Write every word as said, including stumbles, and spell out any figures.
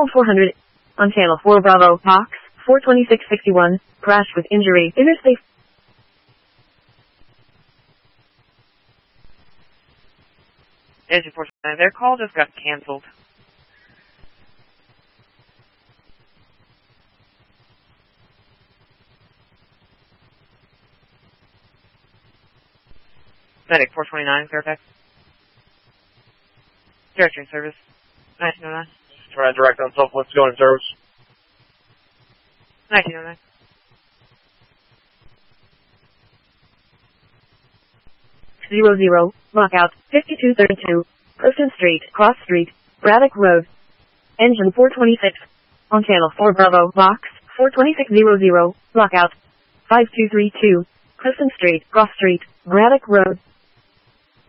Hold four hundred. On channel four Bravo, box, four twenty-six sixty-one, crash with injury, interstate. Engine four twenty-nine, their call just got canceled. Medic four twenty-nine, Fairfax. Directory service, nineteen oh nine. Try to direct on Southwest going service. nineteen oh nine. Zero zero, lockout, fifty-two thirty-two, Clifton Street, Cross Street, Braddock Road. Engine four twenty-six. On channel four Bravo, box, four twenty-six hundred, lockout, five two three two, Clifton Street, Cross Street, Braddock Road.